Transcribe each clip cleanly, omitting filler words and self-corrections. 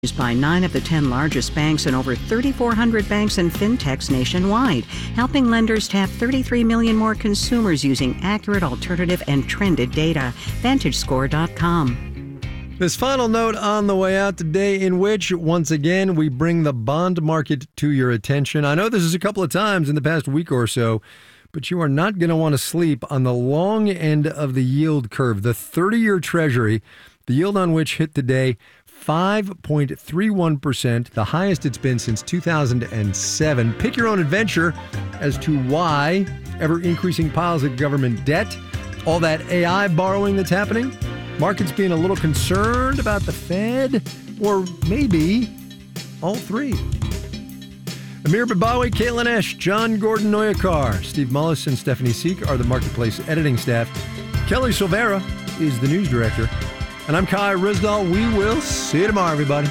Used by 9 of the 10 largest banks and over 3,400 banks and fintechs nationwide, helping lenders tap 33 million more consumers using accurate, alternative, and trended data. VantageScore.com. This final note on the way out today, in which, once again, we bring the bond market to your attention. I know this is a couple of times in the past week or so, but you are not going to want to sleep on the long end of the yield curve. The 30-year Treasury, the yield on which hit today 5.31%, the highest it's been since 2007. Pick your own adventure as to why ever-increasing piles of government debt, all that AI borrowing that's happening, markets being a little concerned about the Fed, or maybe all three. Amir Babawi, Caitlin Esch, John Gordon Noyakar, Steve Mullis, and Stephanie Seek are the Marketplace editing staff. Kelly Silvera is the news director. And I'm Kai Rizdal. We will see you tomorrow, everybody.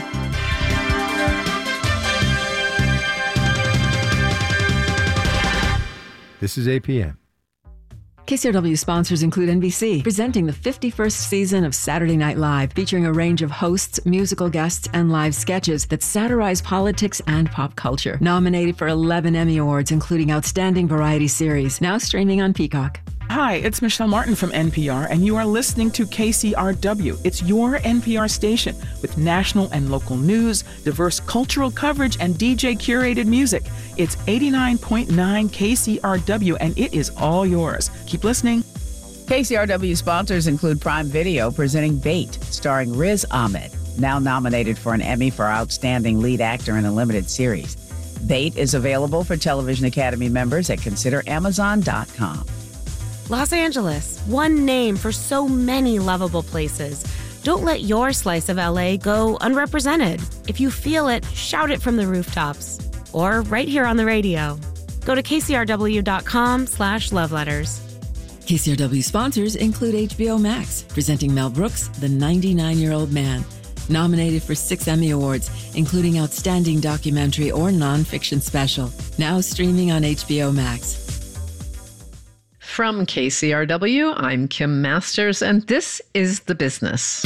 This is APM. KCRW sponsors include NBC, presenting the 51st season of Saturday Night Live, featuring a range of hosts, musical guests, and live sketches that satirize politics and pop culture. Nominated for 11 Emmy Awards, including Outstanding Variety Series, now streaming on Peacock. Hi, it's Michelle Martin from NPR, and you are listening to KCRW. It's your NPR station with national and local news, diverse cultural coverage, and DJ-curated music. It's 89.9 KCRW, and it is all yours. Keep listening. KCRW sponsors include Prime Video, presenting Bait, starring Riz Ahmed, now nominated for an Emmy for Outstanding Lead Actor in a Limited Series. Bait is available for Television Academy members at consideramazon.com. Los Angeles, one name for so many lovable places. Don't let your slice of LA go unrepresented. If you feel it, shout it from the rooftops. Or right here on the radio. Go to kcrw.com/loveletters. KCRW sponsors include HBO Max, presenting Mel Brooks, The 99-Year-Old Man. Nominated for 6 Emmy Awards, including Outstanding Documentary or Nonfiction Special. Now streaming on HBO Max. From KCRW, I'm Kim Masters, and this is The Business.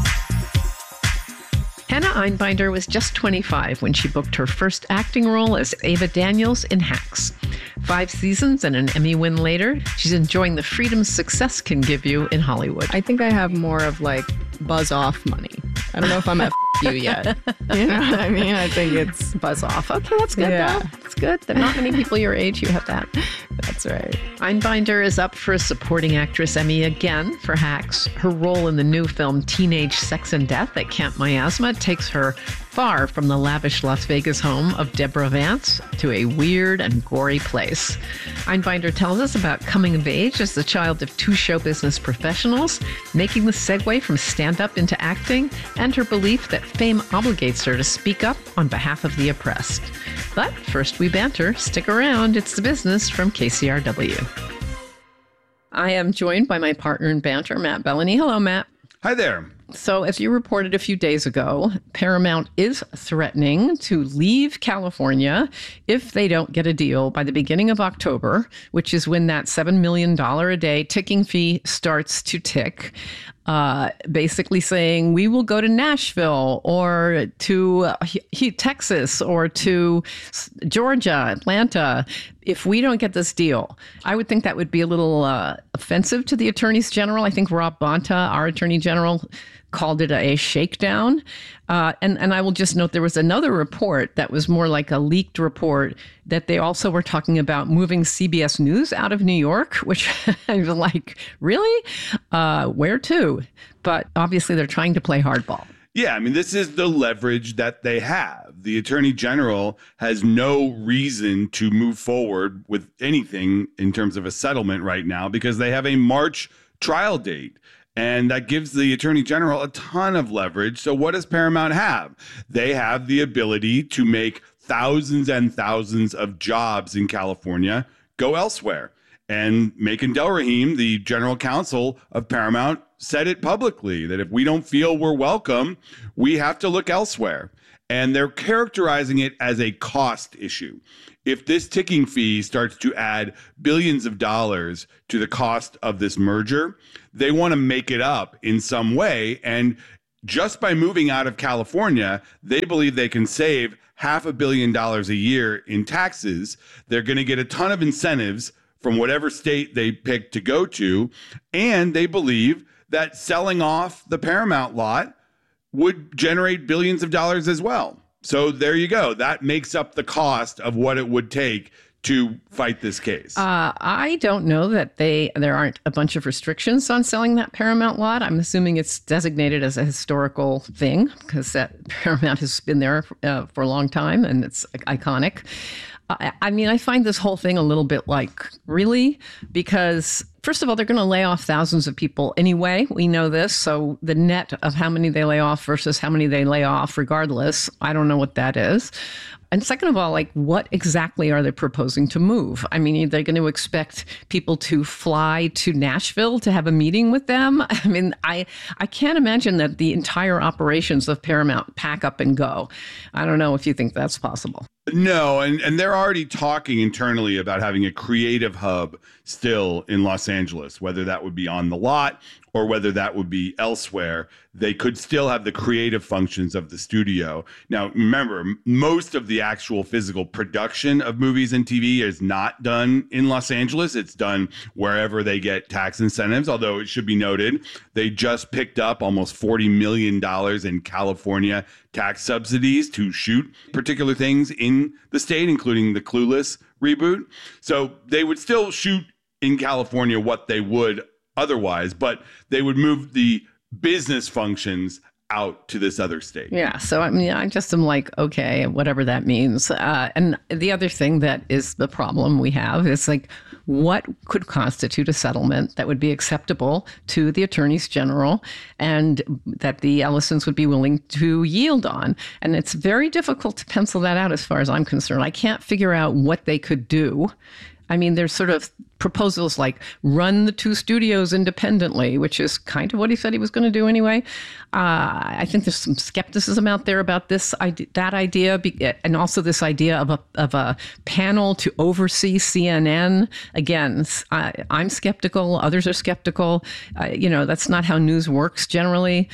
Hannah Einbinder was just 25 when she booked her first acting role as Ava Daniels in Hacks. 5 seasons and an Emmy win later, she's enjoying the freedom success can give you in Hollywood. I think I have more of like buzz off money. I don't know if I'm at you yet. You know what I mean? I think it's buzz off. Okay, that's good though. That's good. There are not many people your age who have that. That's right. Einbinder is up for a Supporting Actress Emmy again for Hacks. Her role in the new film Teenage Sex and Death at Camp Miasma takes her far from the lavish Las Vegas home of Deborah Vance to a weird and gory place. Einbinder tells us about coming of age as the child of 2 show business professionals, making the segue from stand-up into acting, and her belief that fame obligates her to speak up on behalf of the oppressed. But first we banter. Stick around. It's The Business from KCRW. I am joined by my partner in banter, Matt Bellany. Hello, Matt. Hi there. So as you reported a few days ago, Paramount is threatening to leave California if they don't get a deal by the beginning of October, which is when that $7 million a day ticking fee starts to tick. Basically saying we will go to Nashville or to Texas or to Georgia, Atlanta, if we don't get this deal. I would think that would be a little offensive to the attorneys general. I think Rob Bonta, our attorney general, called it a shakedown. And I will just note there was another report that was more like a leaked report that they also were talking about moving CBS News out of New York, which I was like, really? Where to? But obviously they're trying to play hardball. Yeah, I mean, this is the leverage that they have. The attorney general has no reason to move forward with anything in terms of a settlement right now because they have a March trial date. And that gives the attorney general a ton of leverage. So what does Paramount have? They have the ability to make thousands and thousands of jobs in California go elsewhere. And Macon Delrahim, the general counsel of Paramount, said it publicly that if we don't feel we're welcome, we have to look elsewhere. And they're characterizing it as a cost issue. If this ticking fee starts to add billions of dollars to the cost of this merger, they want to make it up in some way. And just by moving out of California, they believe they can save $500 million a year in taxes. They're going to get a ton of incentives from whatever state they pick to go to. And they believe that selling off the Paramount lot would generate billions of dollars as well. So there you go. That makes up the cost of what it would take to fight this case. I don't know that there aren't a bunch of restrictions on selling that Paramount lot. I'm assuming it's designated as a historical thing because that Paramount has been there for a long time and it's iconic. I mean, I find this whole thing a little bit like, really? Because first of all, they're going to lay off thousands of people anyway. We know this. So the net of how many they lay off versus how many they lay off, regardless, I don't know what that is. And second of all, like, what exactly are they proposing to move? I mean, are they going to expect people to fly to Nashville to have a meeting with them? I mean, I can't imagine that the entire operations of Paramount pack up and go. I don't know if you think that's possible. No, and they're already talking internally about having a creative hub still in Los Angeles, whether that would be on the lot or whether that would be elsewhere. They could still have the creative functions of the studio. Now, remember, most of the actual physical production of movies and TV is not done in Los Angeles. It's done wherever they get tax incentives, although it should be noted, they just picked up almost $40 million in California tax subsidies to shoot particular things in the state, including the Clueless reboot. So they would still shoot in California what they would otherwise, but they would move the business functions out to this other state. Yeah. So, I mean, I just am like, okay, whatever that means. And the other thing that is the problem we have is like, what could constitute a settlement that would be acceptable to the attorneys general and that the Ellisons would be willing to yield on? And it's very difficult to pencil that out as far as I'm concerned. I can't figure out what they could do. I mean, there's sort of proposals like run the two studios independently, which is kind of what he said he was going to do anyway. I think there's some skepticism out there about that idea, and also this idea of a panel to oversee CNN. Again, I'm skeptical. Others are skeptical. That's not how news works generally.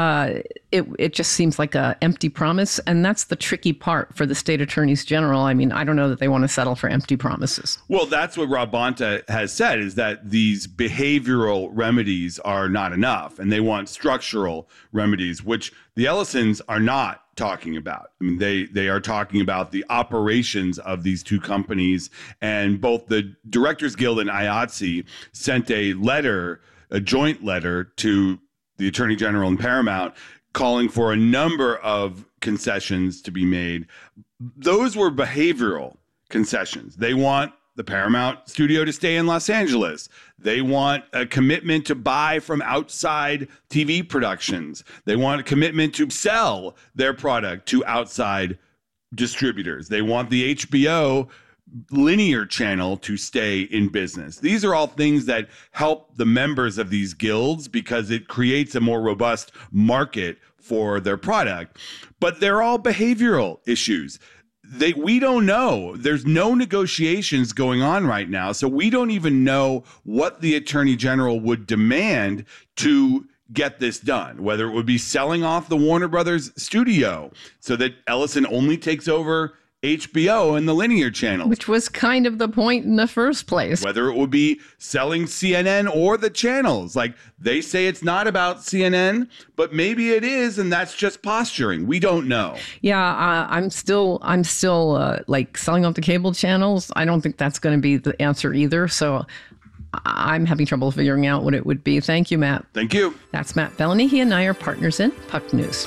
It just seems like an empty promise, and that's the tricky part for the state attorneys general. I mean, I don't know that they want to settle for empty promises. Well, that's what Rob Bonta has said, is that these behavioral remedies are not enough, and they want structural remedies, which the Ellisons are not talking about. I mean, they are talking about the operations of these two companies, and both the Directors Guild and IATSE sent a joint letter to the Attorney General and Paramount calling for a number of concessions to be made. Those were behavioral concessions. They want the Paramount studio to stay in Los Angeles. They want a commitment to buy from outside TV productions. They want a commitment to sell their product to outside distributors. They want the HBO linear channel to stay in business. These are all things that help the members of these guilds because it creates a more robust market for their product. But they're all behavioral issues. We don't know. There's no negotiations going on right now. So we don't even know what the Attorney General would demand to get this done, whether it would be selling off the Warner Brothers studio so that Ellison only takes over HBO and the linear channels. Which was kind of the point in the first place. Whether it would be selling CNN or the channels. Like, they say it's not about CNN, but maybe it is, and that's just posturing. We don't know. Yeah, I'm still like selling off the cable channels. I don't think that's going to be the answer either. So I'm having trouble figuring out what it would be. Thank you, Matt. Thank you. That's Matt Bellany. He and I are partners in Puck News.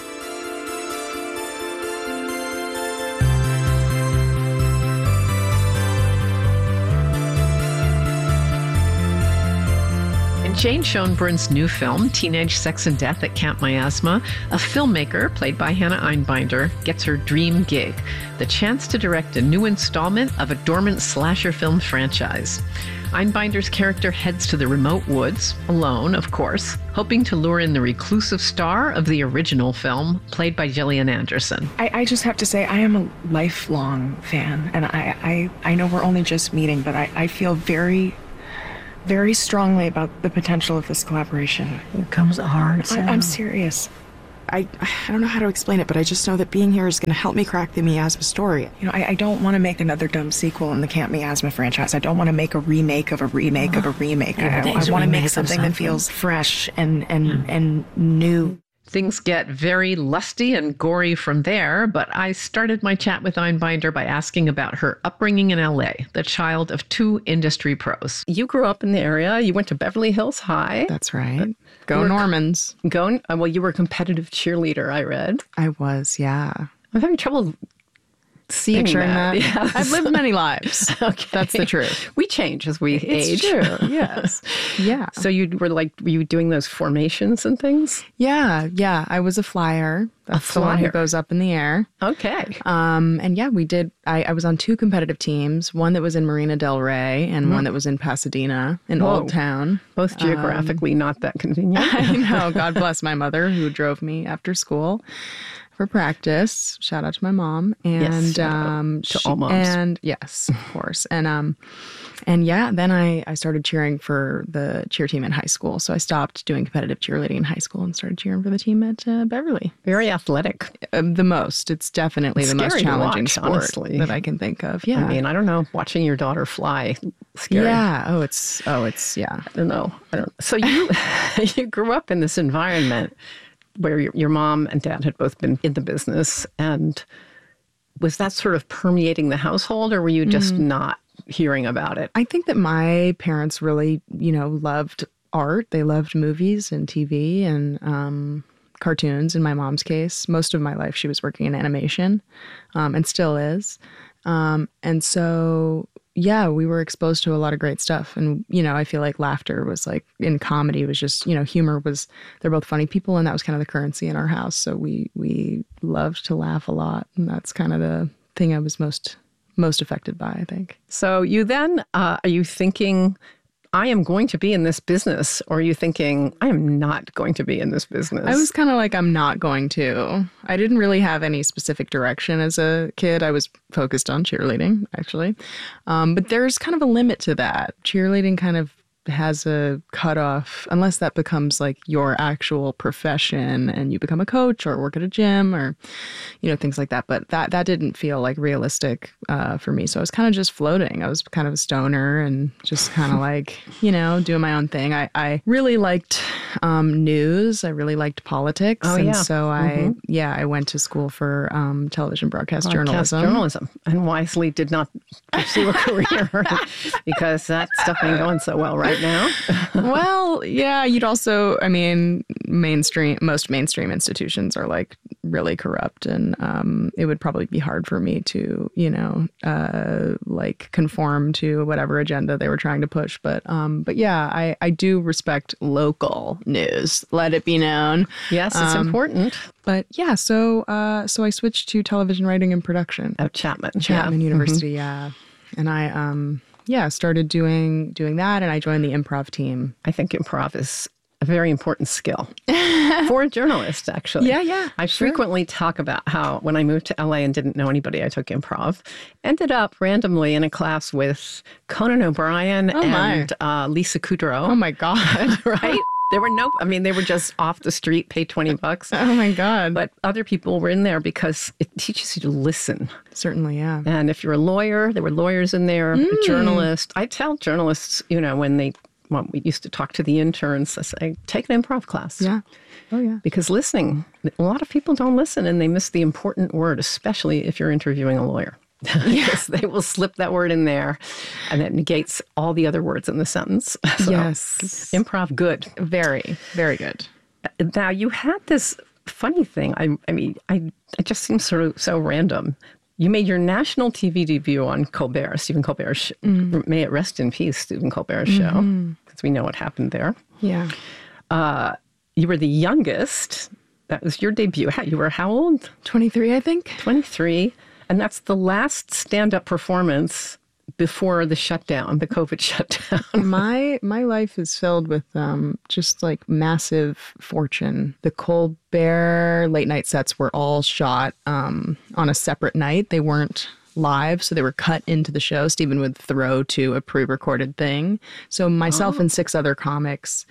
Jane Schoenbrun's new film, Teenage Sex and Death at Camp Miasma, a filmmaker, played by Hannah Einbinder, gets her dream gig, the chance to direct a new installment of a dormant slasher film franchise. Einbinder's character heads to the remote woods, alone, of course, hoping to lure in the reclusive star of the original film, played by Gillian Anderson. I just have to say, I am a lifelong fan, and I know we're only just meeting, but I feel very strongly about the potential of this collaboration. Here comes a hard sound. I'm serious. I don't know how to explain it, but I just know that being here is going to help me crack the miasma story. You know, I don't want to make another dumb sequel in the Camp Miasma franchise. I don't want to make a remake of a remake of a remake. I want to make something that feels fresh and new. Things get very lusty and gory from there, but I started my chat with Einbinder by asking about her upbringing in LA, the child of two industry pros. You grew up in the area. You went to Beverly Hills High. That's right. Go Normans. Well, you were a competitive cheerleader, I read. I was, yeah. I'm having trouble seeing picturing that. Yes. I've lived many lives. Okay. That's the truth. We change as we age. It's true. Yes. Yeah. So were you doing those formations and things? Yeah. I was a flyer. That's the one who goes up in the air. Okay. And yeah, we did. I was on two competitive teams, one that was in Marina Del Rey and one that was in Pasadena, in Old Town. Both geographically not that convenient. I know. God bless my mother who drove me after school for practice. Shout out to my mom. And to all moms. And yes, of course. And yeah, then I started cheering for the cheer team in high school. So I stopped doing competitive cheerleading in high school and started cheering for the team at Beverly. Very athletic. The most. It's definitely the most challenging sport honestly. that I can think of. Yeah. I mean, I don't know. Watching your daughter fly, scary. Yeah. Yeah. I don't know. So you grew up in this environment where your mom and dad had both been in the business, and was that sort of permeating the household, or were you just not hearing about it? I think that my parents really, loved art. They loved movies and TV and cartoons in my mom's case. Most of my life she was working in animation and still is. And so, yeah, we were exposed to a lot of great stuff. And, I feel like laughter was like, in comedy was just, humor was, they're both funny people. And that was kind of the currency in our house. So we loved to laugh a lot. And that's kind of the thing I was most affected by, I think. So you then, are you thinking, I am going to be in this business? Or are you thinking, I am not going to be in this business? I was kind of like, I'm not going to. I didn't really have any specific direction as a kid. I was focused on cheerleading, actually. But there's kind of a limit to that. Cheerleading kind of has a cutoff, unless that becomes like your actual profession and you become a coach or work at a gym or, things like that. But that didn't feel like realistic for me. So I was kind of just floating. I was kind of a stoner and just kind of like, doing my own thing. I really liked news. I really liked politics. So I went to school for television broadcast journalism. And wisely did not pursue a career because that stuff ain't going so well right now. Well, yeah, you'd also, most mainstream institutions are like really corrupt, and it would probably be hard for me to, conform to whatever agenda they were trying to push. But yeah, I do respect local news. Let it be known. Yes, it's important. But yeah, so I switched to television writing and production at Chapman University. Yeah, and I started doing that, and I joined the improv team. I think improv is a very important skill for a journalist, actually. Yeah. I frequently talk about how when I moved to LA and didn't know anybody, I took improv. Ended up randomly in a class with Conan O'Brien and Lisa Kudrow. Oh my God. Right? They were just off the street, paid $20. Oh my God. But other people were in there because it teaches you to listen. Certainly, yeah. And if you're a lawyer, there were lawyers in there, a journalist. I tell journalists, when we used to talk to the interns, I say, take an improv class. Yeah. Oh, yeah. Because listening, a lot of people don't listen and they miss the important word, especially if you're interviewing a lawyer. Yes, they will slip that word in there and it negates all the other words in the sentence. So, yes. Improv, good. Very, very good. Now, you had this funny thing. It just seems so random. You made your national TV debut on Colbert, Stephen Colbert's may it rest in peace, Stephen Colbert's show, because we know what happened there. Yeah. You were the youngest. That was your debut. You were how old? 23, I think. 23. And that's the last stand-up performance before the shutdown, the COVID shutdown. My life is filled with just like massive fortune. The Colbert late night sets were all shot on a separate night. They weren't live, so they were cut into the show. Stephen would throw to a pre-recorded thing. So myself and 6 other comics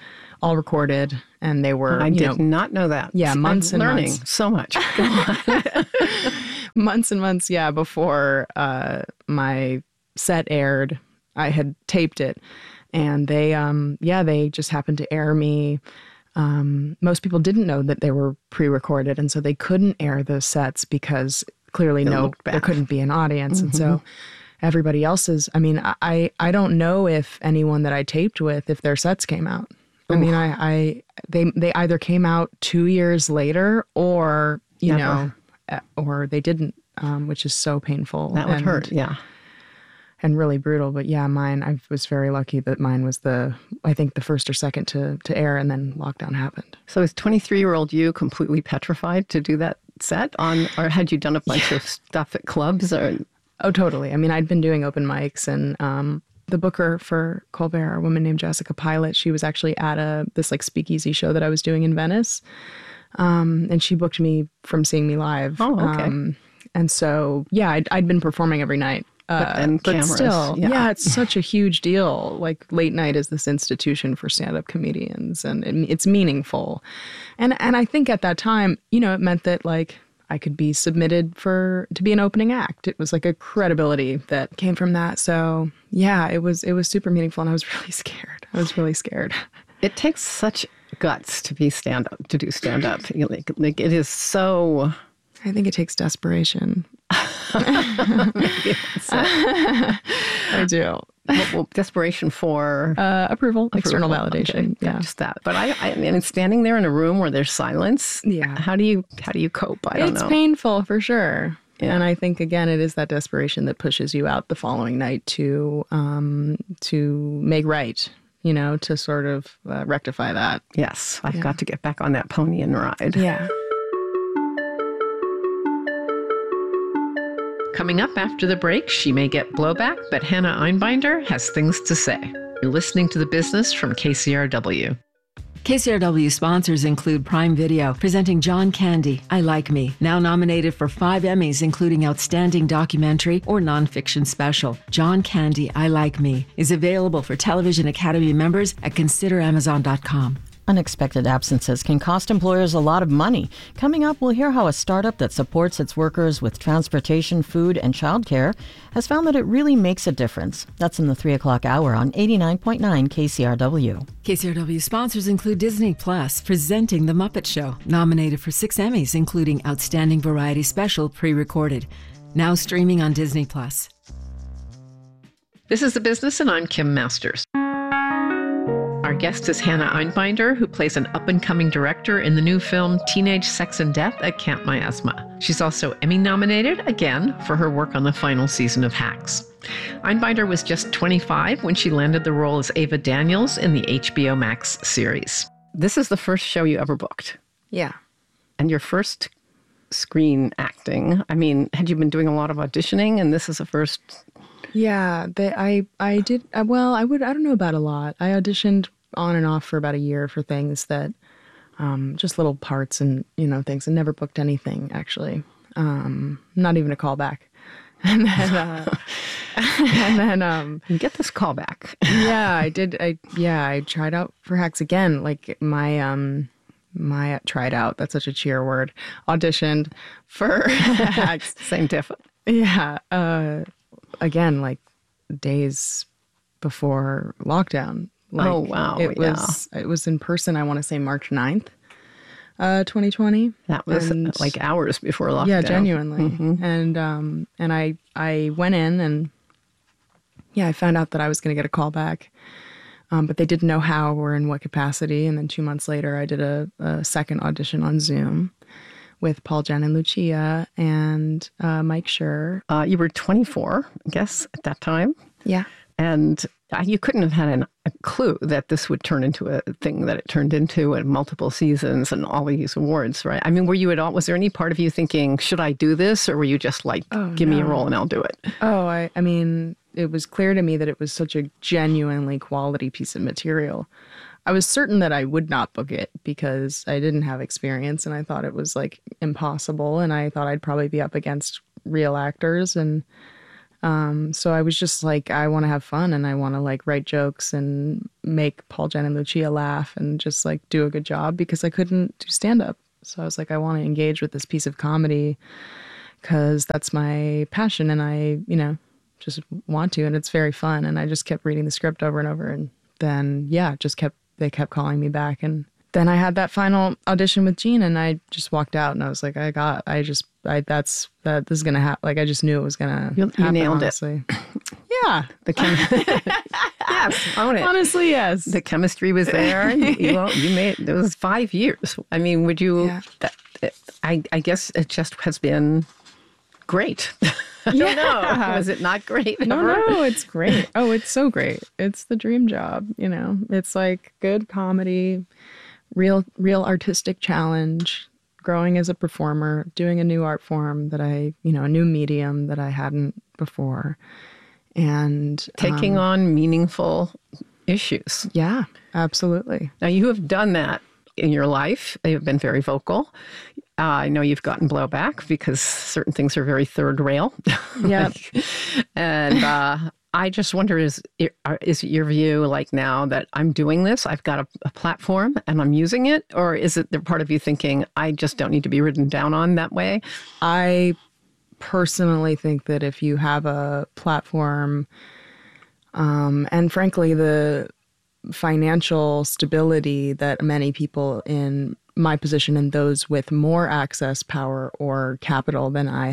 all recorded, and they were. I did not know that. Yeah, months I'm and learning months. so much. Go on. Months and months, yeah, before my set aired. I had taped it, and they just happened to air me. Most people didn't know that they were pre-recorded, and so they couldn't air those sets because clearly there couldn't be an audience. And so everybody else's, I mean, I don't know if anyone that I taped with, if their sets came out. I mean, they either came out 2 years later or, or they didn't, which is so painful. That would hurt, yeah. And really brutal. But yeah, mine, I was very lucky that mine was I think the first or second to air, and then lockdown happened. So is 23-year-old you completely petrified to do that set or had you done a bunch of stuff at clubs? Oh, totally. I mean, I'd been doing open mics, and the booker for Colbert, a woman named Jessica Pilot, she was actually at this like speakeasy show that I was doing in Venice. And she booked me from seeing me live. Oh, okay. And so, yeah, I'd been performing every night. But cameras, still, yeah, it's such a huge deal. Like late night is this institution for stand-up comedians, and it's meaningful. And I think at that time, it meant that like I could be submitted to be an opening act. It was like a credibility that came from that. So yeah, it was super meaningful, and I was really scared. It takes such guts to do stand-up. Like it is so. I think it takes desperation. I do. Well, desperation for approval, external validation. Okay. Yeah, just that. But I mean, standing there in a room where there's silence. Yeah. How do you cope? I don't know. It's painful for sure. Yeah. And I think again, it is that desperation that pushes you out the following night to make right. To sort of rectify that. Yes, I've got to get back on that pony and ride. Yeah. Coming up after the break, she may get blowback, but Hannah Einbinder has things to say. You're listening to The Business from KCRW. KCRW sponsors include Prime Video, presenting John Candy, I Like Me, now nominated for 5 Emmys, including Outstanding Documentary or Nonfiction Special. John Candy, I Like Me is available for Television Academy members at consideramazon.com. Unexpected absences can cost employers a lot of money. Coming up, we'll hear how a startup that supports its workers with transportation, food, and childcare has found that it really makes a difference. That's in the 3 o'clock hour on 89.9 KCRW. KCRW sponsors include Disney Plus, presenting The Muppet Show, nominated for 6 Emmys, including Outstanding Variety Special pre-recorded. Now streaming on Disney Plus. This is The Business, and I'm Kim Masters. Our guest is Hannah Einbinder, who plays an up-and-coming director in the new film Teenage Sex and Death at Camp Miasma. She's also Emmy-nominated, again, for her work on the final season of Hacks. Einbinder was just 25 when she landed the role as Ava Daniels in the HBO Max series. This is the first show you ever booked. Yeah. And your first screen acting. I mean, had you been doing a lot of auditioning, and this is the first... Yeah, I did. Well, I don't know about a lot. I auditioned on and off for about a year for things that, just little parts and, things, and never booked anything, actually. Not even a callback. And then, you get this callback. Yeah, I did. I tried out for Hacks again. Like my tried out, that's such a cheer word, auditioned for Hacks. Same difference. Yeah. Again, like days before lockdown. Like, oh, wow. It was in person, I want to say March 9th, 2020. That was like hours before lockdown. Yeah, genuinely. Mm-hmm. And I went in and, I found out that I was going to get a call back. But they didn't know how or in what capacity. And then 2 months later, I did a second audition on Zoom with Paul, Jen, and Lucia, and Mike Schur. You were 24, I guess, at that time. Yeah. And you couldn't have had a clue that this would turn into a thing that it turned into, and multiple seasons and all these awards, right? I mean, was there any part of you thinking, should I do this? Or were you just like, give me a role and I'll do it? Oh, I mean, it was clear to me that it was such a genuinely quality piece of material. I was certain that I would not book it because I didn't have experience, and I thought it was like impossible, and I thought I'd probably be up against real actors, and So I was just like, I want to have fun and I want to like write jokes and make Paul, Jen, and Lucia laugh and just like do a good job because I couldn't do stand up. So I was like, I want to engage with this piece of comedy because that's my passion and I, just want to, and it's very fun. And I just kept reading the script over and over. And then, they kept calling me back. And then I had that final audition with Gene and I just walked out and I was like, this is going to happen. Like, I just knew it was going to happen. You nailed honestly. it. Yeah. Yes, own it. Honestly, yes. The chemistry was there. You made it was 5 years. I mean, would you? Yeah. I guess it just has been great. I don't know. Was it not great? No, it's great. Oh, it's so great. It's the dream job. It's like good comedy, real artistic challenge. Growing as a performer, doing a new art form that a new medium that I hadn't before. And taking on meaningful issues. Yeah, absolutely. Now, you have done that in your life. You've been very vocal. I know you've gotten blowback because certain things are very third rail. Yeah. And I just wonder, is your view like now that I'm doing this, I've got a platform and I'm using it? Or is it the part of you thinking, I just don't need to be ridden down on that way? I personally think that if you have a platform and frankly, the financial stability that many people in my position and those with more access, power, or capital than I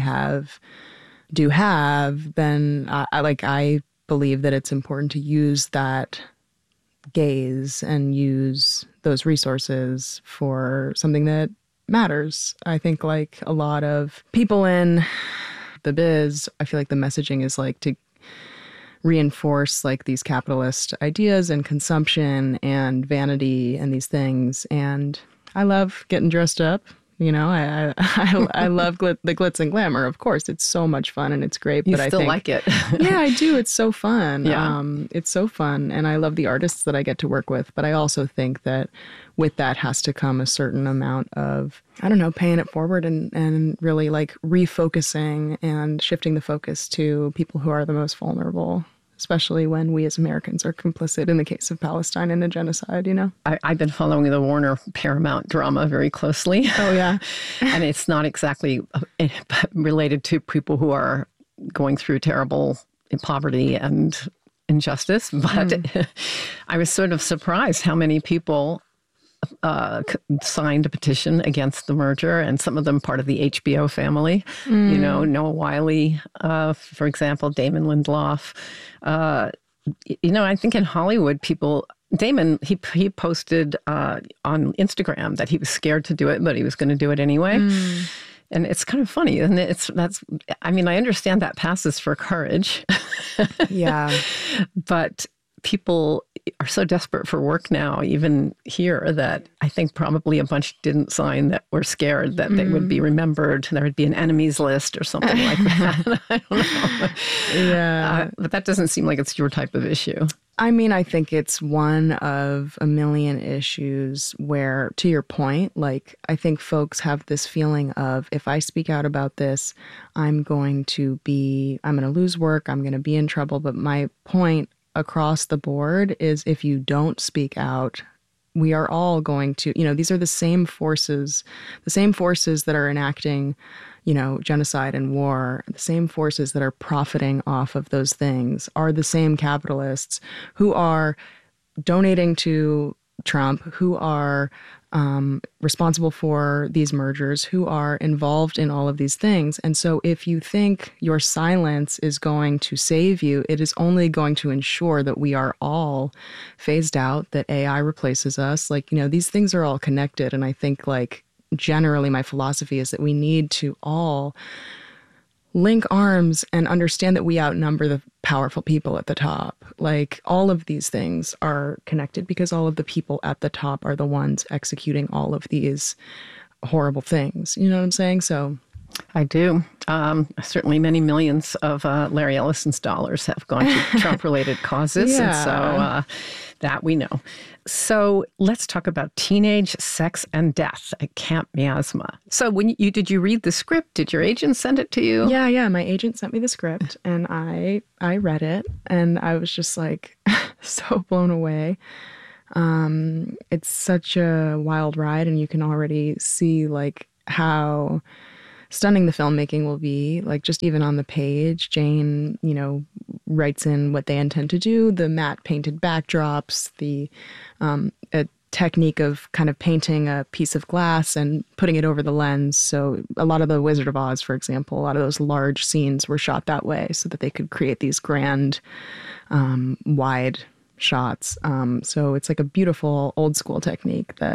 do have, then I believe that it's important to use that gaze and use those resources for something that matters. I think like a lot of people in the biz, I feel like the messaging is like to reinforce like these capitalist ideas and consumption and vanity and these things. And I love getting dressed up. I love the glitz and glamour. Of course, it's so much fun and it's great. You but still I think, like it. Yeah, I do. It's so fun. Yeah. It's so fun. And I love the artists that I get to work with. But I also think that with that has to come a certain amount of, paying it forward and really like refocusing and shifting the focus to people who are the most vulnerable, especially when we as Americans are complicit in the case of Palestine and the genocide, I've been following the Warner Paramount drama very closely. Oh, yeah. And it's not exactly related to people who are going through terrible poverty and injustice, but I was sort of surprised how many people signed a petition against the merger, and some of them part of the HBO family. Noah Wiley, for example, Damon Lindelof. I think in Hollywood, Damon, he posted on Instagram that he was scared to do it, but he was going to do it anyway. And it's kind of funny, and I understand that passes for courage. Yeah. But people are so desperate for work now, even here, that I think probably a bunch didn't sign that were scared that they would be remembered. There would be an enemies list or something like that. I don't know. Yeah. But that doesn't seem like it's your type of issue. I think it's one of a million issues where, to your point, like, I think folks have this feeling of, if I speak out about this, I'm going to lose work, I'm going to be in trouble. But my point across the board is, if you don't speak out, we are all going to, these are the same forces that are enacting, genocide and war, the same forces that are profiting off of those things are the same capitalists who are donating to Trump, who are responsible for these mergers, who are involved in all of these things. And so if you think your silence is going to save you, it is only going to ensure that we are all phased out, that AI replaces us. Like, these things are all connected. And I think, like, generally my philosophy is that we need to all link arms and understand that we outnumber the powerful people at the top. Like, all of these things are connected because all of the people at the top are the ones executing all of these horrible things. You know what I'm saying? So I do. Certainly many millions of Larry Ellison's dollars have gone to Trump-related causes. Yeah. And so that we know. So let's talk about teenage sex and death at Camp Miasma. So did you read the script? Did your agent send it to you? Yeah. My agent sent me the script and I read it and I was just like so blown away. It's such a wild ride and you can already see like how stunning the filmmaking will be. Like just even on the page, Jane, writes in what they intend to do, the matte painted backdrops, the a technique of kind of painting a piece of glass and putting it over the lens. So a lot of the Wizard of Oz, for example, a lot of those large scenes were shot that way so that they could create these grand, wide shots. So it's like a beautiful old school technique that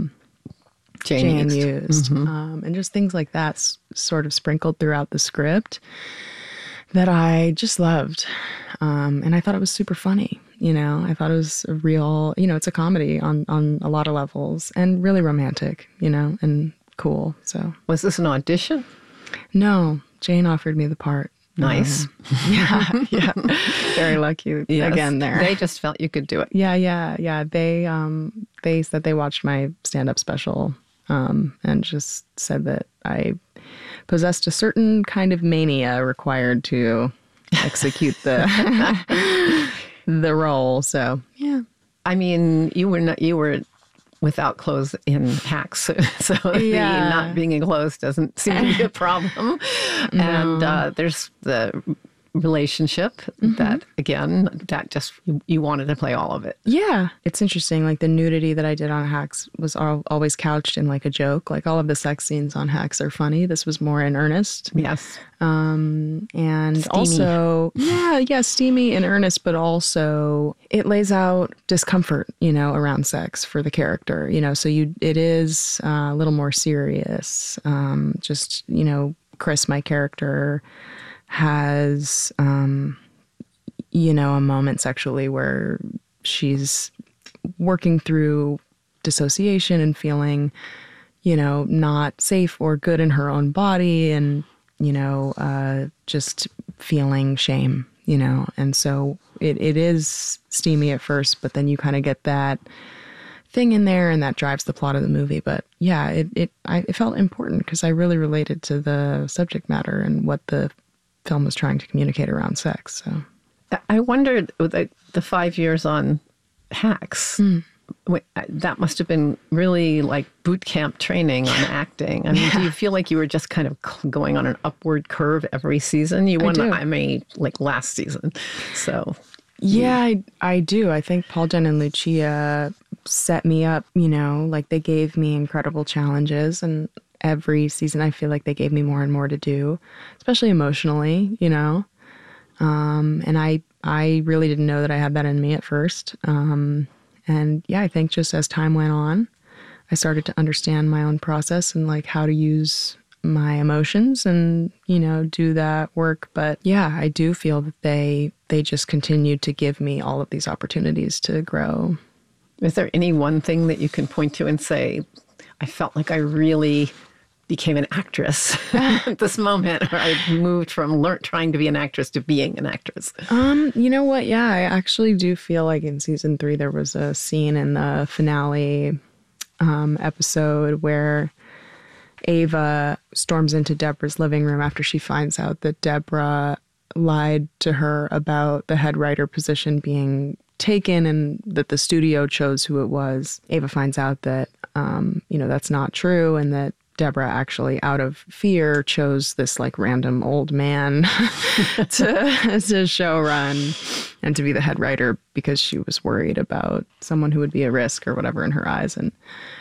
Jane used. Mm-hmm. And just things like that sort of sprinkled throughout the script that I just loved. And I thought it was super funny. I thought it was a real, it's a comedy on a lot of levels and really romantic, and cool. So was this an audition? No, Jane offered me the part. Nice. Yeah. Very lucky again there. They just felt you could do it. Yeah. They said they watched my stand-up special and just said that I possessed a certain kind of mania required to execute the role. So yeah. I mean, you were without clothes in Hacks, so the not being enclosed doesn't seem to be a problem. No. And there's the relationship that, again, that just, you wanted to play all of it. Yeah. It's interesting. Like the nudity that I did on Hacks was always couched in like a joke. Like all of the sex scenes on Hacks are funny. This was more in earnest. Yes. And steamy. Also, steamy in earnest, but also it lays out discomfort, around sex for the character, so it is a little more serious. Chris, my character, has, a moment sexually where she's working through dissociation and feeling, not safe or good in her own body and, just feeling shame, and so it is steamy at first, but then you kind of get that thing in there and that drives the plot of the movie. But yeah, it felt important because I really related to the subject matter and what the film was trying to communicate around sex. So I wondered, the 5 years on Hacks, that must have been really like boot camp training on acting. I mean, do you feel like you were just kind of going on an upward curve every season? You won the Emmy like last season. So yeah, I do. I think Paul, Jen, and Lucia set me up, like they gave me incredible challenges, and every season I feel like they gave me more and more to do, especially emotionally, and I really didn't know that I had that in me at first. And yeah, I think just as time went on, I started to understand my own process and like how to use my emotions and, do that work. But yeah, I do feel that they just continued to give me all of these opportunities to grow. Is there any one thing that you can point to and say, I felt like I really became an actress at this moment, or I moved from trying to be an actress to being an actress? You know what? Yeah, I actually do feel like in season 3, there was a scene in the finale episode where Ava storms into Deborah's living room after she finds out that Deborah lied to her about the head writer position being taken and that the studio chose who it was. Ava finds out that, that's not true, and that Deborah actually, out of fear, chose this like random old man to show run and to be the head writer because she was worried about someone who would be a risk or whatever in her eyes. And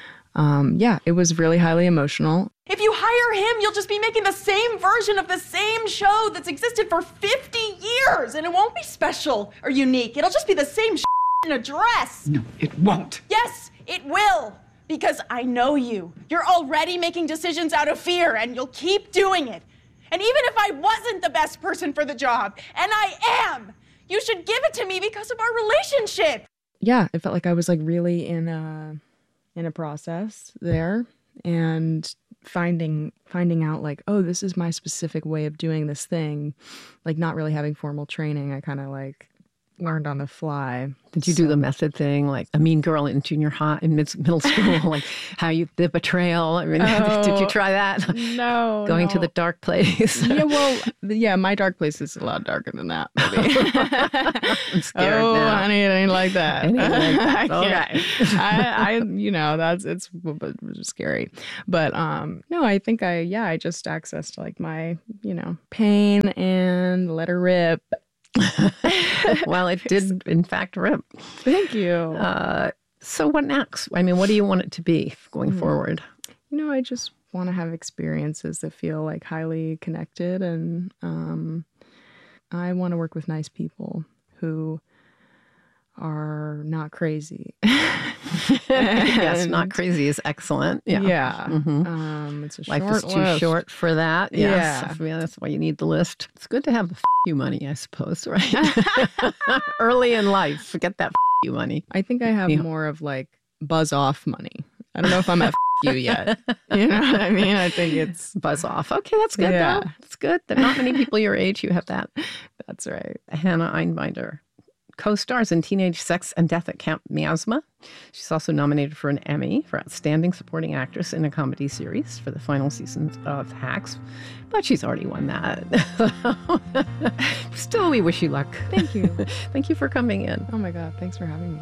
it was really highly emotional. If you hire him, you'll just be making the same version of the same show that's existed for 50 years, and it won't be special or unique. It'll just be the same in a dress. No, it won't. Yes, it will. Because I know you. You're already making decisions out of fear, and you'll keep doing it. And even if I wasn't the best person for the job, and I am, you should give it to me because of our relationship. Yeah, it felt like I was like really in a process there, and finding out like, oh, this is my specific way of doing this thing, like not really having formal training. I kind of like learned on the fly. Did you do the method thing, like a mean girl in junior high, in middle school, like how the betrayal? I mean, did you try that? No. Going to the dark place. My dark place is a lot darker than that. Maybe. I'm scared now. Honey, it ain't like that. Okay. It's scary. But no, I think I just accessed like my, pain and let her rip. Well, it did, in fact, rip. Thank you. So what next? I mean, what do you want it to be going forward? I just want to have experiences that feel like highly connected. And I want to work with nice people who are not crazy. Yes, not crazy is excellent. Yeah. Mm-hmm. It's a life short is too list. short for that. Yes. Yeah. I mean, that's why you need the list. It's good to have the you money, I suppose, right? Early in life, forget that you money. I think I have more of like buzz off money. I don't know if I'm at you yet. You know what I mean? I think it's buzz off. Okay, that's good though. It's good. There are not many people your age who have that. That's right. Hannah Einbinder co-stars in Teenage Sex and Death at Camp Miasma. She's also nominated for an Emmy for Outstanding Supporting Actress in a Comedy Series for the final season of Hacks, but she's already won that. Still, we wish you luck. Thank you. Thank you for coming in. Oh my God, thanks for having me.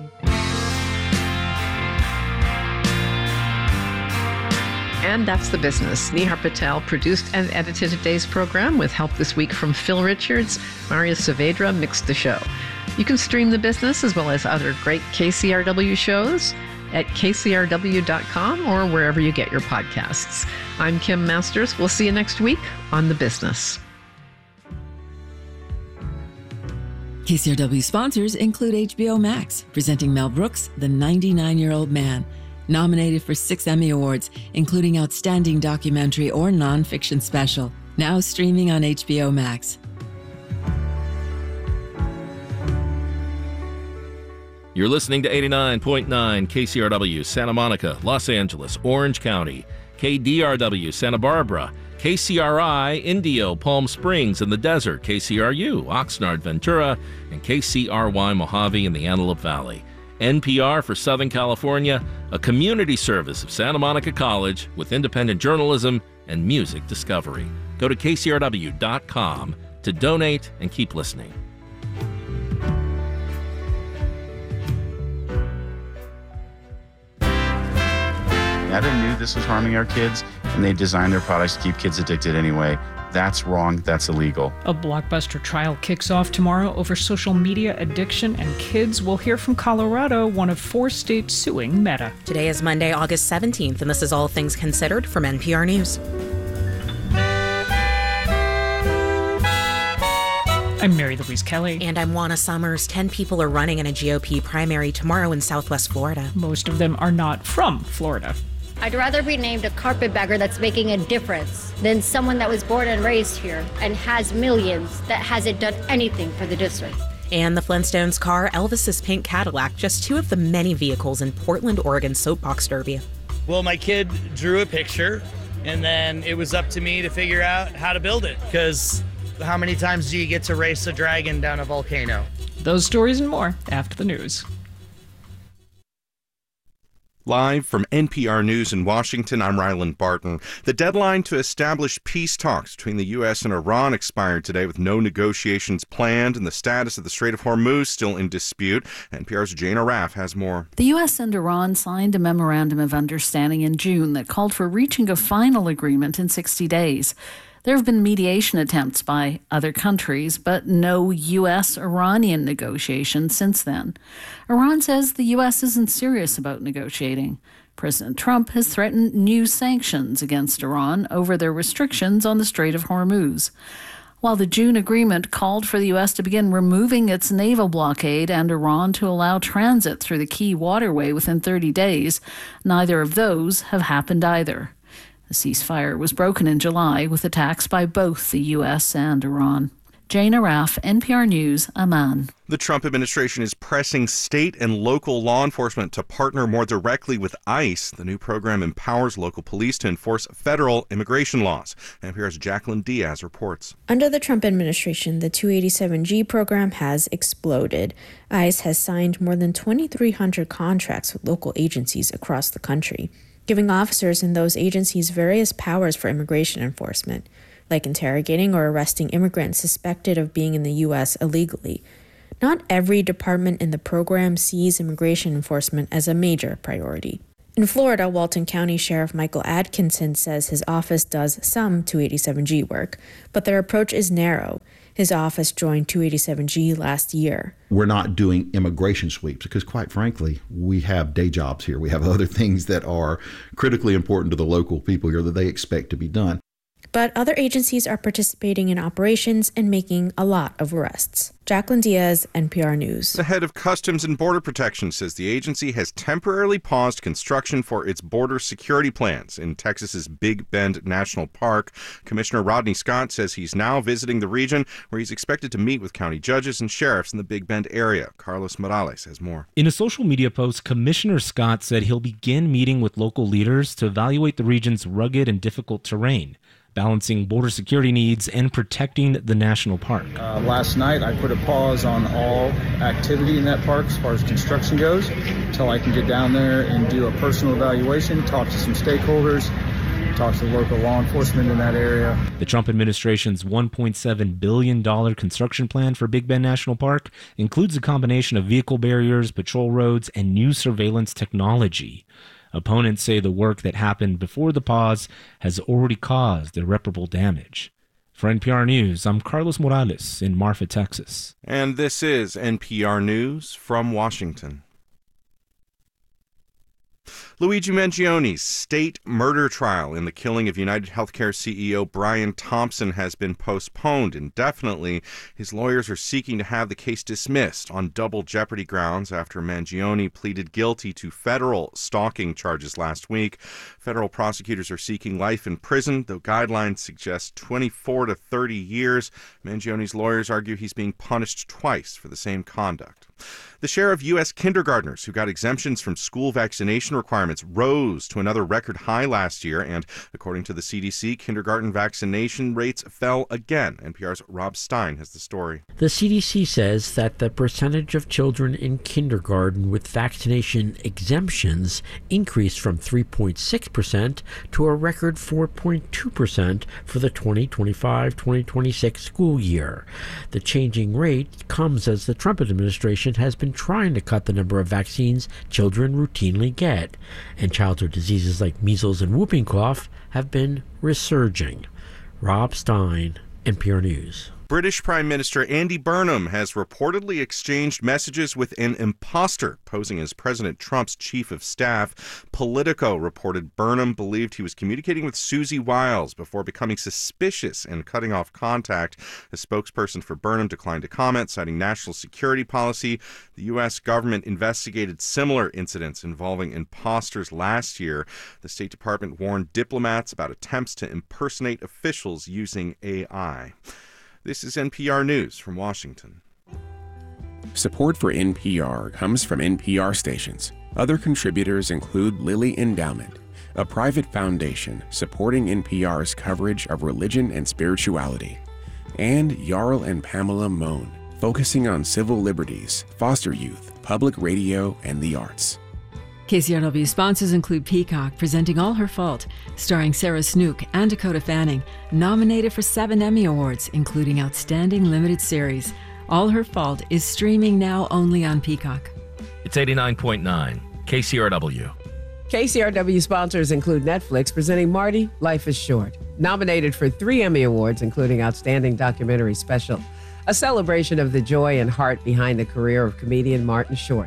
And that's The Business. Nihar Patel produced and edited today's program with help this week from Phil Richards. Maria Saavedra mixed the show. You can stream The Business as well as other great KCRW shows at kcrw.com or wherever you get your podcasts. I'm Kim Masters. We'll see you next week on The Business. KCRW sponsors include HBO Max, presenting Mel Brooks, The 99-Year-Old Man, nominated for 6 Emmy Awards, including Outstanding Documentary or Nonfiction Special, now streaming on HBO Max. You're listening to 89.9 KCRW, Santa Monica, Los Angeles, Orange County, KDRW, Santa Barbara, KCRI, Indio, Palm Springs in the desert, KCRU, Oxnard, Ventura, and KCRY, Mojave in the Antelope Valley. NPR for Southern California, a community service of Santa Monica College with independent journalism and music discovery. Go to kcrw.com to donate and keep listening. Meta knew this was harming our kids, and they designed their products to keep kids addicted anyway. That's wrong. That's illegal. A blockbuster trial kicks off tomorrow over social media addiction, and kids will hear from Colorado, one of 4 states suing Meta. Today is Monday, August 17th, and this is All Things Considered from NPR News. I'm Mary Louise Kelly. And I'm Juana Summers. 10 people are running in a GOP primary tomorrow in Southwest Florida. Most of them are not from Florida. I'd rather be named a carpetbagger that's making a difference than someone that was born and raised here and has millions that hasn't done anything for the district. And the Flintstones car, Elvis's pink Cadillac, just 2 of the many vehicles in Portland, Oregon soapbox derby. Well, my kid drew a picture, and then it was up to me to figure out how to build it, because how many times do you get to race a dragon down a volcano? Those stories and more after the news. Live from NPR News in Washington, I'm Ryland Barton. The deadline to establish peace talks between the U.S. and Iran expired today with no negotiations planned, and the status of the Strait of Hormuz still in dispute. NPR's Jane Arraf has more. The U.S. and Iran signed a memorandum of understanding in June that called for reaching a final agreement in 60 days. There have been mediation attempts by other countries, but no U.S.-Iranian negotiations since then. Iran says the U.S. isn't serious about negotiating. President Trump has threatened new sanctions against Iran over their restrictions on the Strait of Hormuz. While the June agreement called for the U.S. to begin removing its naval blockade and Iran to allow transit through the key waterway within 30 days, neither of those have happened either. The ceasefire was broken in July with attacks by both the U.S. and Iran. Jane Araf, NPR News, Amman. The Trump administration is pressing state and local law enforcement to partner more directly with ICE. The new program empowers local police to enforce federal immigration laws. NPR's Jacqueline Diaz reports. Under the Trump administration, the 287G program has exploded. ICE has signed more than 2,300 contracts with local agencies across the country, giving officers in those agencies various powers for immigration enforcement, like interrogating or arresting immigrants suspected of being in the U.S. illegally. Not every department in the program sees immigration enforcement as a major priority. In Florida, Walton County Sheriff Michael Atkinson says his office does some 287G work, but their approach is narrow. His office joined 287G last year. We're not doing immigration sweeps because, quite frankly, we have day jobs here. We have other things that are critically important to the local people here that they expect to be done. But other agencies are participating in operations and making a lot of arrests. Jacqueline Diaz, NPR News. The head of Customs and Border Protection says the agency has temporarily paused construction for its border security plans in Texas's Big Bend National Park. Commissioner Rodney Scott says he's now visiting the region, where he's expected to meet with county judges and sheriffs in the Big Bend area. Carlos Morales has more. In a social media post, Commissioner Scott said he'll begin meeting with local leaders to evaluate the region's rugged and difficult terrain, balancing border security needs and protecting the national park. Last night, I put a pause on all activity in that park as far as construction goes until I can get down there and do a personal evaluation, talk to some stakeholders, talk to local law enforcement in that area. The Trump administration's $1.7 billion construction plan for Big Bend National Park includes a combination of vehicle barriers, patrol roads, and new surveillance technology. Opponents say the work that happened before the pause has already caused irreparable damage. For NPR News, I'm Carlos Morales in Marfa, Texas. And this is NPR News from Washington. Luigi Mangioni's state murder trial in the killing of United Healthcare CEO Brian Thompson has been postponed indefinitely. His lawyers are seeking to have the case dismissed on double jeopardy grounds after Mangioni pleaded guilty to federal stalking charges last week. Federal prosecutors are seeking life in prison, though guidelines suggest 24 to 30 years. Mangioni's lawyers argue he's being punished twice for the same conduct. The share of U.S. kindergartners who got exemptions from school vaccination requirements rose to another record high last year, and according to the CDC, kindergarten vaccination rates fell again. NPR's Rob Stein has the story. The CDC says that the percentage of children in kindergarten with vaccination exemptions increased from 3.6% to a record 4.2% for the 2025-2026 school year. The changing rate comes as the Trump administration has been trying to cut the number of vaccines children routinely get, and childhood diseases like measles and whooping cough have been resurging. Rob Stein, NPR News. British Prime Minister Andy Burnham has reportedly exchanged messages with an imposter posing as President Trump's chief of staff. Politico reported Burnham believed he was communicating with Susie Wiles before becoming suspicious and cutting off contact. A spokesperson for Burnham declined to comment, citing national security policy. The U.S. government investigated similar incidents involving imposters last year. The State Department warned diplomats about attempts to impersonate officials using AI. This is NPR News from Washington. Support for NPR comes from NPR stations. Other contributors include Lilly Endowment, a private foundation supporting NPR's coverage of religion and spirituality, and Jarl and Pamela Mohn, focusing on civil liberties, foster youth, public radio, and the arts. KCRW sponsors include Peacock, presenting All Her Fault, starring Sarah Snook and Dakota Fanning, nominated for 7 Emmy Awards, including Outstanding Limited Series. All Her Fault is streaming now only on Peacock. It's 89.9 KCRW. KCRW sponsors include Netflix, presenting Marty, Life is Short, nominated for 3 Emmy Awards, including Outstanding Documentary Special, a celebration of the joy and heart behind the career of comedian Martin Short.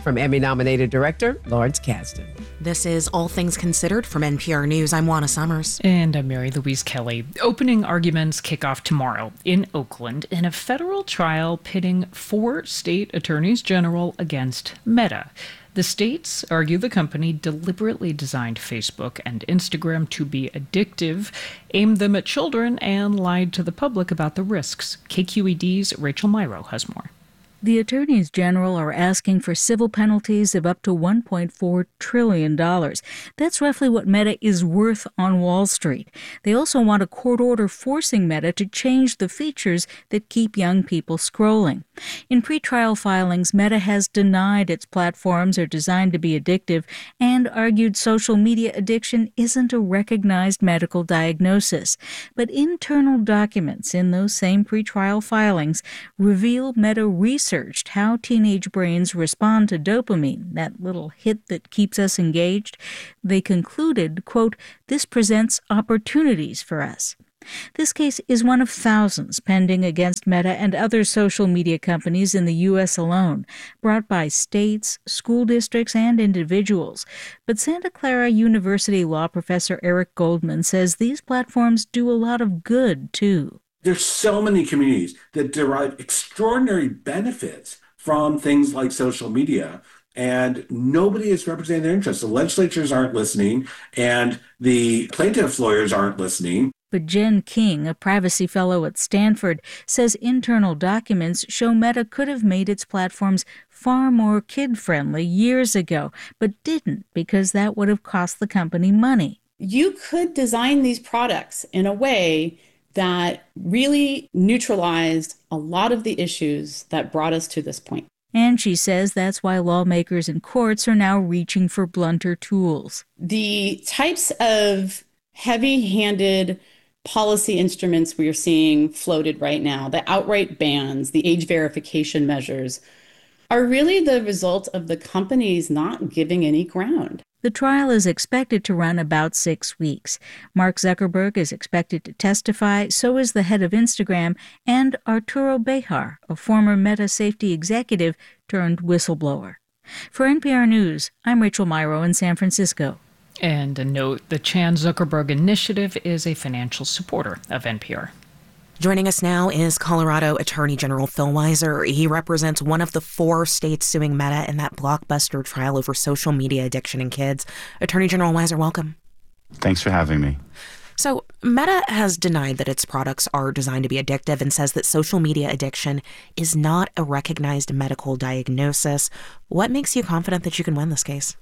From Emmy-nominated director Lawrence Kasdan. This is All Things Considered from NPR News. I'm Juana Summers. And I'm Mary Louise Kelly. Opening arguments kick off tomorrow in Oakland in a federal trial pitting 4 state attorneys general against Meta. The states argue the company deliberately designed Facebook and Instagram to be addictive, aimed them at children, and lied to the public about the risks. KQED's Rachel Myrow has more. The attorneys general are asking for civil penalties of up to $1.4 trillion. That's roughly what Meta is worth on Wall Street. They also want a court order forcing Meta to change the features that keep young people scrolling. In pretrial filings, Meta has denied its platforms are designed to be addictive and argued social media addiction isn't a recognized medical diagnosis. But internal documents in those same pretrial filings reveal Meta researched how teenage brains respond to dopamine, that little hit that keeps us engaged. They concluded, quote, "This presents opportunities for us." This case is one of thousands pending against Meta and other social media companies in the U.S. alone, brought by states, school districts, and individuals. But Santa Clara University law professor Eric Goldman says these platforms do a lot of good, too. There's so many communities that derive extraordinary benefits from things like social media, and nobody is representing their interests. The legislatures aren't listening, and the plaintiffs' lawyers aren't listening. But Jen King, a privacy fellow at Stanford, says internal documents show Meta could have made its platforms far more kid-friendly years ago, but didn't because that would have cost the company money. You could design these products in a way that really neutralized a lot of the issues that brought us to this point. And she says that's why lawmakers and courts are now reaching for blunter tools. The types of heavy-handed policy instruments we are seeing floated right now, the outright bans, the age verification measures, are really the result of the companies not giving any ground. The trial is expected to run about 6 weeks. Mark Zuckerberg is expected to testify, so is the head of Instagram, and Arturo Bejar, a former Meta safety executive turned whistleblower. For NPR News, I'm Rachel Myrow in San Francisco. And a note, the Chan Zuckerberg Initiative is a financial supporter of NPR. Joining us now is Colorado Attorney General Phil Weiser. He represents one of the 4 states suing Meta in that blockbuster trial over social media addiction in kids. Attorney General Weiser, welcome. Thanks for having me. So Meta has denied that its products are designed to be addictive and says that social media addiction is not a recognized medical diagnosis. What makes you confident that you can win this case?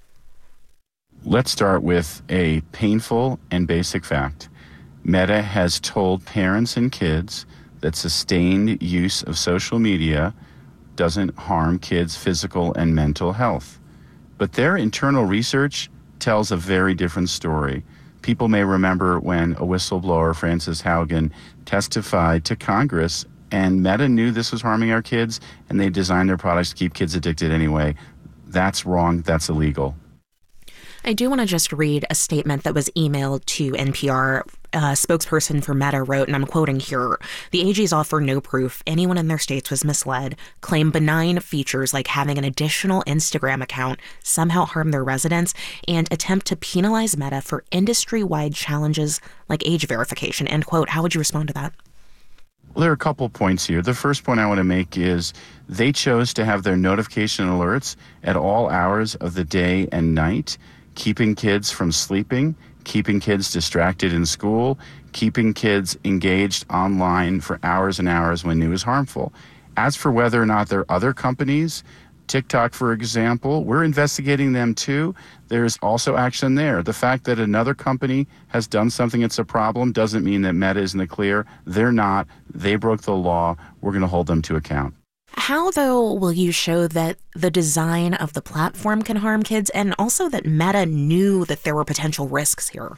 Let's start with a painful and basic fact. Meta has told parents and kids that sustained use of social media doesn't harm kids' physical and mental health. But their internal research tells a very different story. People may remember when a whistleblower, Frances Haugen, testified to Congress, and Meta knew this was harming our kids, and they designed their products to keep kids addicted anyway. That's wrong. That's illegal. I do want to just read a statement that was emailed to NPR. A spokesperson for Meta wrote, and I'm quoting here, "The AGs offer no proof anyone in their states was misled, claim benign features like having an additional Instagram account somehow harm their residents, and attempt to penalize Meta for industry-wide challenges like age verification," end quote. How would you respond to that? Well, there are a couple points here. The first point I want to make is they chose to have their notification alerts at all hours of the day and night, keeping kids from sleeping, keeping kids distracted in school, keeping kids engaged online for hours and hours when news is harmful. As for whether or not there are other companies, TikTok, for example, we're investigating them too. There's also action there. The fact that another company has done something that's a problem doesn't mean that Meta is in the clear. They're not. They broke the law. We're going to hold them to account. How, though, will you show that the design of the platform can harm kids and also that Meta knew that there were potential risks here?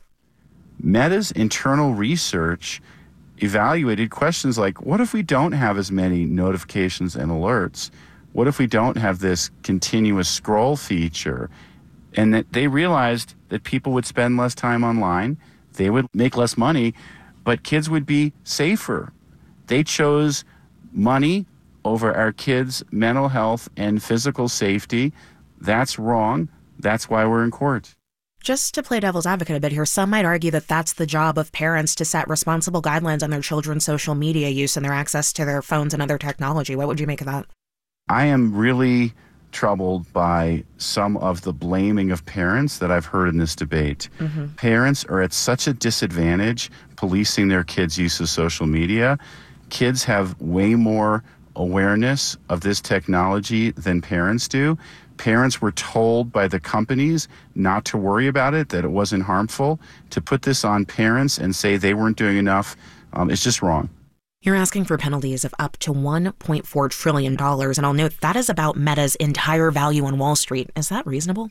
Meta's internal research evaluated questions like, what if we don't have as many notifications and alerts? What if we don't have this continuous scroll feature? And that they realized that people would spend less time online, they would make less money, but kids would be safer. They chose money over our kids' mental health and physical safety. That's wrong. That's why we're in court. Just to play devil's advocate a bit here, some might argue that that's the job of parents to set responsible guidelines on their children's social media use and their access to their phones and other technology. What would you make of that? I am really troubled by some of the blaming of parents that I've heard in this debate. Mm-hmm. Parents are at such a disadvantage policing their kids' use of social media. Kids have way more awareness of this technology than parents do. Parents were told by the companies not to worry about it, that it wasn't harmful. To put this on parents and say they weren't doing enough, it's just wrong. You're asking for penalties of up to $1.4 trillion, and I'll note that is about Meta's entire value on Wall Street. Is that reasonable?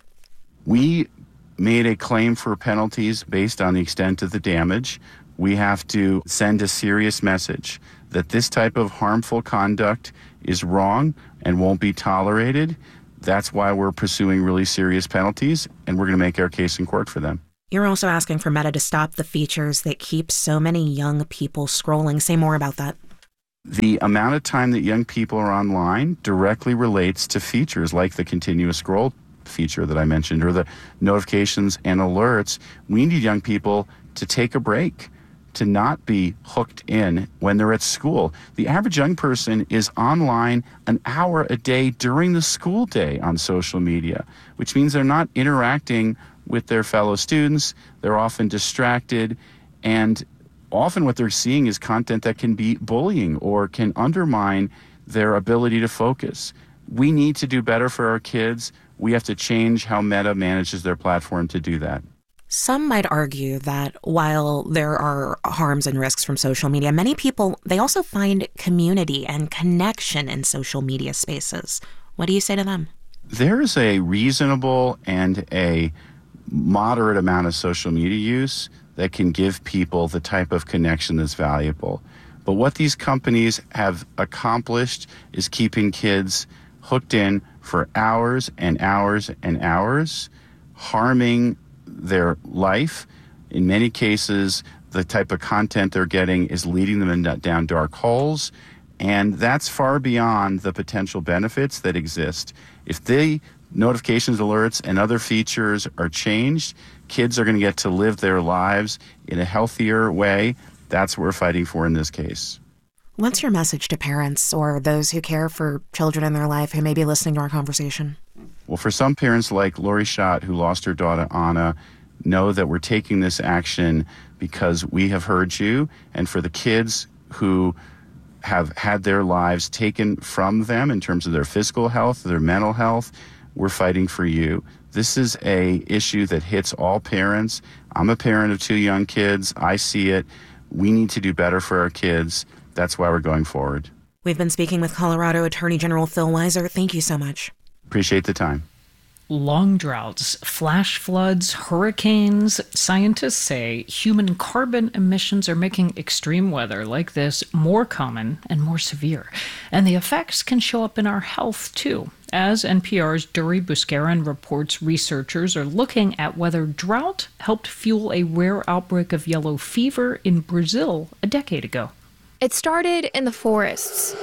We made a claim for penalties based on the extent of the damage. We have to send a serious message that this type of harmful conduct is wrong and won't be tolerated. That's why we're pursuing really serious penalties, and we're going to make our case in court for them. You're also asking for Meta to stop the features that keep so many young people scrolling. Say more about that. The amount of time that young people are online directly relates to features like the continuous scroll feature that I mentioned, or the notifications and alerts. We need young people to take a break, to not be hooked in when they're at school. The average young person is online an hour a day during the school day on social media, which means they're not interacting with their fellow students. They're often distracted, and often what they're seeing is content that can be bullying or can undermine their ability to focus. We need to do better for our kids. We have to change how Meta manages their platform to do that. Some might argue that while there are harms and risks from social media, many people, they also find community and connection in social media spaces. What do you say to them? There is a reasonable and a moderate amount of social media use that can give people the type of connection that's valuable. But what these companies have accomplished is keeping kids hooked in for hours and hours and hours, harming their life. In many cases, the type of content they're getting is leading them down dark holes, and that's far beyond the potential benefits that exist. If the notifications, alerts, and other features are changed, kids are going to get to live their lives in a healthier way. That's what we're fighting for in this case. What's your message to parents or those who care for children in their life who may be listening to our conversation? Well, for some parents like Lori Schott, who lost her daughter Anna, know that we're taking this action because we have heard you. And for the kids who have had their lives taken from them in terms of their physical health, their mental health, we're fighting for you. This is an issue that hits all parents. I'm a parent of 2 young kids. I see it. We need to do better for our kids. That's why we're going forward. We've been speaking with Colorado Attorney General Phil Weiser. Thank you so much. Appreciate the time. Long droughts, flash floods, hurricanes. Scientists say human carbon emissions are making extreme weather like this more common and more severe. And the effects can show up in our health, too. As NPR's Duri Buscaran reports, researchers are looking at whether drought helped fuel a rare outbreak of yellow fever in Brazil a decade ago. It started in the forests.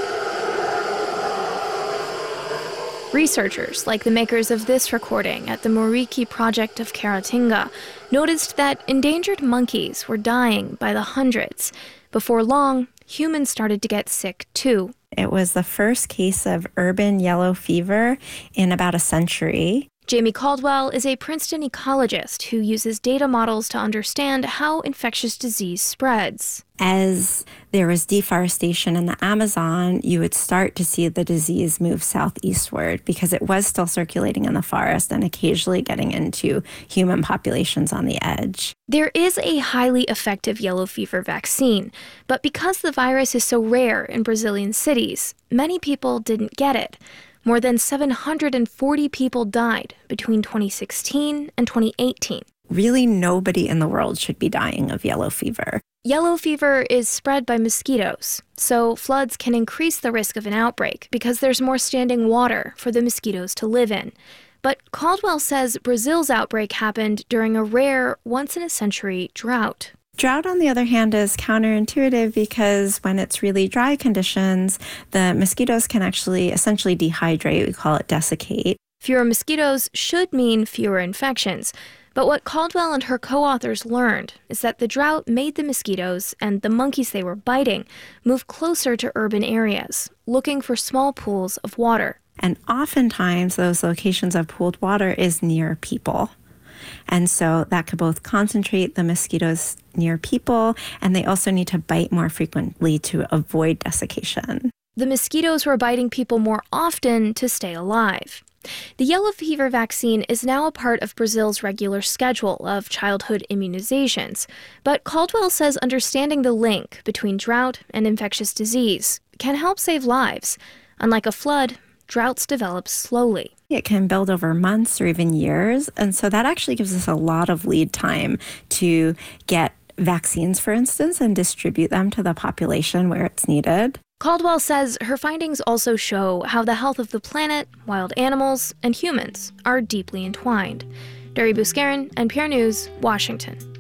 Researchers, like the makers of this recording at the Muriqui project of Caratinga, noticed that endangered monkeys were dying by the hundreds. Before long, humans started to get sick too. It was the first case of urban yellow fever in about a century. Jamie Caldwell is a Princeton ecologist who uses data models to understand how infectious disease spreads. As there was deforestation in the Amazon, you would start to see the disease move southeastward because it was still circulating in the forest and occasionally getting into human populations on the edge. There is a highly effective yellow fever vaccine, but because the virus is so rare in Brazilian cities, many people didn't get it. More than 740 people died between 2016 and 2018. Really, nobody in the world should be dying of yellow fever. Yellow fever is spread by mosquitoes, so floods can increase the risk of an outbreak because there's more standing water for the mosquitoes to live in. But Caldwell says Brazil's outbreak happened during a rare, once-in-a-century drought. Drought, on the other hand, is counterintuitive because when it's really dry conditions, the mosquitoes can actually essentially dehydrate. We call it desiccate. Fewer mosquitoes should mean fewer infections. But what Caldwell and her co-authors learned is that the drought made the mosquitoes and the monkeys they were biting move closer to urban areas, looking for small pools of water. And oftentimes, those locations of pooled water is near people. And so that could both concentrate the mosquitoes near people, and they also need to bite more frequently to avoid desiccation. The mosquitoes were biting people more often to stay alive. The yellow fever vaccine is now a part of Brazil's regular schedule of childhood immunizations, but Caldwell says understanding the link between drought and infectious disease can help save lives. Unlike a flood, droughts develop slowly. It can build over months or even years, and so that actually gives us a lot of lead time to get vaccines, for instance, and distribute them to the population where it's needed. Caldwell says her findings also show how the health of the planet, wild animals, and humans are deeply entwined. Dori Buscarin, NPR News, Washington.